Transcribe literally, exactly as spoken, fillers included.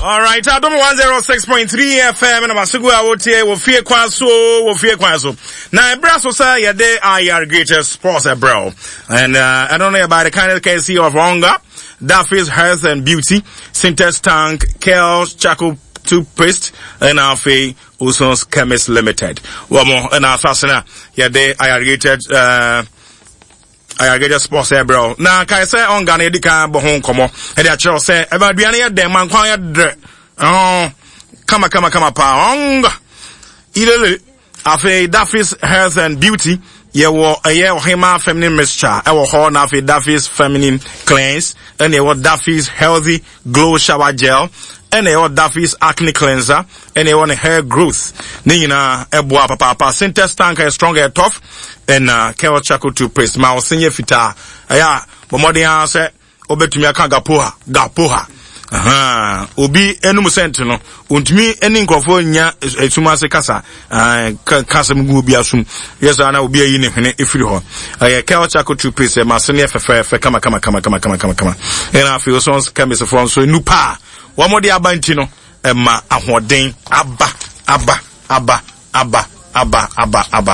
All right, I don't one oh six point three F M and Masugu out here will fear kwaso, will fear kwaso. Now, Brasso say yeah, they are your greatest sports, bro. And uh, I don't know about the kind of case of Onga, Duffy's Health and Beauty, Syntex Tank, Kale's Charcoal Toothpaste, and Alfie Uson's Chemist Limited. One more, and our fastener, yeah, they are rated, uh, I get a sports bro. Now, can I say on Ghana, the car, but home come on. And I shall say, about the other day, man, quiet. Oh, come on, come on, come on, pound. Either after Duffy's Health and Beauty, you were a year of Hema Feminine Mixture. I will hold off a Duffy's Feminine Cleanse, and you want Duffy's Healthy Glow Shower Gel, and you want Duffy's Acne Cleanser, and you want a hair growth. Nina, Ebwa Papa, Syntex Tank is strong and tough. And uh Kale Charcoal Toothpaste ma osenye fita aya bomodi an se obetumi aka gapoha gapoha aha obi enum sent no ontumi eni nkrofo nya etuma se kasa ah kasa mgu obi asum yes ana obi ayi ne hwene efiri ho aya Kale Charcoal Toothpaste ma senye fefe kama kama kama kama kama kama kama and I feel so chemist for so nupa wamodi abanti no e ma ahoden aba aba aba aba aba aba aba